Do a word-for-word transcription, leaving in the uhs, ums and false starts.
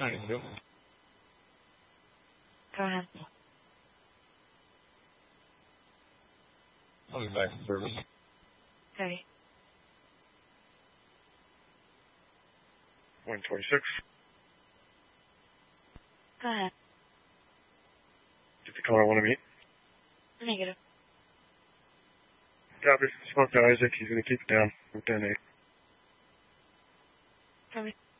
Alright, go. Go ahead. I'll be back in service. Okay. one twenty-six. Go ahead. Get the caller I want to meet. Negative. Copy. Spoke to Isaac. He's going to keep it down. We're ten eight. Copy.